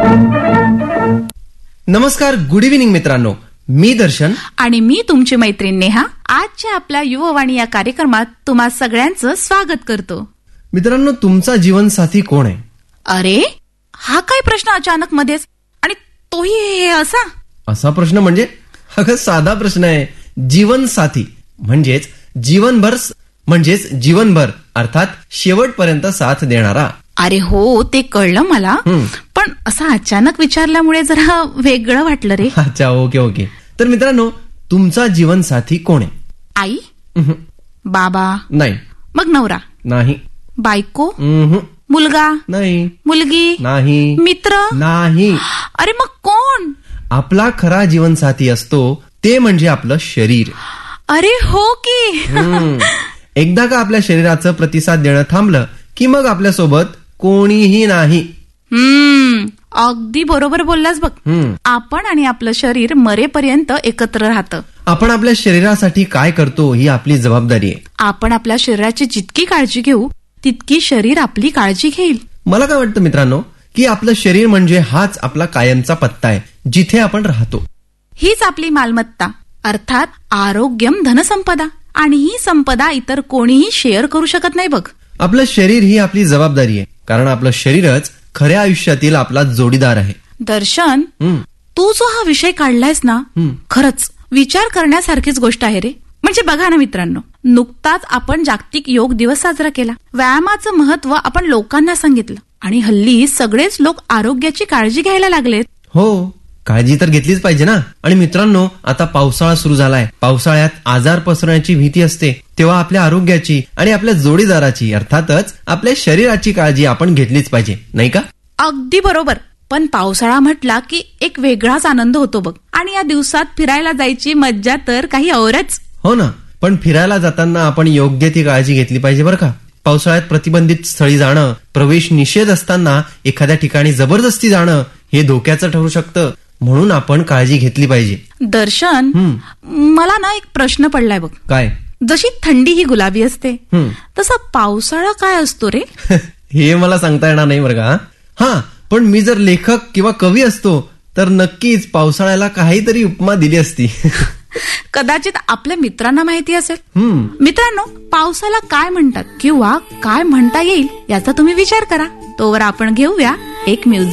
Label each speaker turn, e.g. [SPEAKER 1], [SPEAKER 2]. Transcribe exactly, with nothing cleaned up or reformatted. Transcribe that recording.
[SPEAKER 1] नमस्कार, good evening मित्रांनो. मी दर्शन
[SPEAKER 2] आणि मी तुमची मैत्रीण नेहा. आजच्या आपल्या युववाणी या कार्यक्रमात तुम्हा सगळ्यांचं स्वागत करतो.
[SPEAKER 1] मित्रांनो, तुमचा जीवनसाथी कोण आहे?
[SPEAKER 2] अरे, हा काय प्रश्न अचानक मध्येच, आणि तोही हे असा
[SPEAKER 1] असा प्रश्न म्हणजे अगं साधा प्रश्न आहे. जीवनसाथी म्हणजेच जीवनभर म्हणजेच जीवनभर अर्थात शेवटपर्यंत साथ देणारा.
[SPEAKER 2] अरे हो, ते कळलं मला, पण असं अचानक विचारल्यामुळे जरा वेगळं वाटलं रे.
[SPEAKER 1] अच्छा, ओके ओके. तर मित्रांनो, तुमचा जीवनसाथी कोण आहे?
[SPEAKER 2] आई, बाबा,
[SPEAKER 1] नाही.
[SPEAKER 2] मग नवरा,
[SPEAKER 1] नाही.
[SPEAKER 2] बायको, मुलगा,
[SPEAKER 1] नाही.
[SPEAKER 2] मुलगी,
[SPEAKER 1] नाही.
[SPEAKER 2] मित्र,
[SPEAKER 1] नाही.
[SPEAKER 2] अरे मग कोण?
[SPEAKER 1] आपला खरा जीवनसाथी असतो ते म्हणजे आपलं शरीर.
[SPEAKER 2] अरे हो की.
[SPEAKER 1] एकदा का आपल्या शरीराचं प्रतिसाद देणं थांबलं की मग आपल्यासोबत कोणीही नाही.
[SPEAKER 2] हम्म अगदी बरोबर बोललास बघ. आपण आणि आपलं शरीर मरेपर्यंत एकत्र राहतं.
[SPEAKER 1] आपण आपल्या शरीरासाठी काय करतो ही आपली जबाबदारी आहे.
[SPEAKER 2] आपण आपल्या शरीराची जितकी काळजी घेऊ तितकी शरीर आपली काळजी घेईल.
[SPEAKER 1] मला काय वाटतं मित्रांनो, की आपलं शरीर म्हणजे हाच आपला कायमचा पत्ता आहे, जिथे आपण राहतो.
[SPEAKER 2] हीच आपली मालमत्ता, अर्थात आरोग्यम धनसंपदा. आणि ही संपदा इतर कोणीही शेअर करू शकत नाही बघ.
[SPEAKER 1] आपलं शरीर ही आपली जबाबदारी आहे, कारण आपलं शरीरच खऱ्या आयुष्यातील आपला जोडीदार आहे.
[SPEAKER 2] दर्शन, तू जो हा विषय काढलायस ना, खरंच विचार करण्यासारखीच गोष्ट आहे रे. म्हणजे बघा ना मित्रांनो, नुकताच आपण जागतिक योग दिवस साजरा केला. व्यायामाचं महत्व आपण लोकांना सांगितलं आणि हल्ली सगळेच लोक आरोग्याची काळजी घ्यायला लागलेत.
[SPEAKER 1] हो, काळजी तर घेतलीच पाहिजे ना. आणि मित्रांनो, आता पावसाळा सुरू झालाय. पावसाळ्यात आजार पसरण्याची भीती असते, तेव्हा आपल्या आरोग्याची आणि आपल्या जोडीदाराची अर्थातच आपल्या शरीराची काळजी आपण घेतलीच पाहिजे, नाही का?
[SPEAKER 2] अगदी बरोबर. पण पावसाळा म्हटला की एक वेगळाच आनंद होतो बघ. आणि या दिवसात फिरायला जायची मज्जा तर काही औरच.
[SPEAKER 1] हो ना, पण फिरायला जाताना आपण योग्य ती काळजी घेतली पाहिजे बरं का. पावसाळ्यात प्रतिबंधित स्थळी जाणं, प्रवेश निषेध असताना एखाद्या ठिकाणी जबरदस्ती जाणं हे धोक्याचं ठरू शकतं. म्हणून आपण काळजी घेतली पाहिजे.
[SPEAKER 2] दर्शन, मला ना एक प्रश्न पडलाय बघ.
[SPEAKER 1] काय?
[SPEAKER 2] जशी थंडी ही गुलाबी असते, तसा पावसाळा काय असतो रे?
[SPEAKER 1] हे मला सांगता येणार नाही बरं का. हा, पण मी जर लेखक किंवा कवी असतो तर नक्कीच पावसाळ्याला काहीतरी उपमा दिली असती.
[SPEAKER 2] कदाचित आपल्या मित्रांना माहिती असेल. मित्रांनो, पावसाला काय म्हणतात किंवा काय म्हणता येईल याचा तुम्ही विचार करा. तोवर आपण घेऊया एक म्युझिक.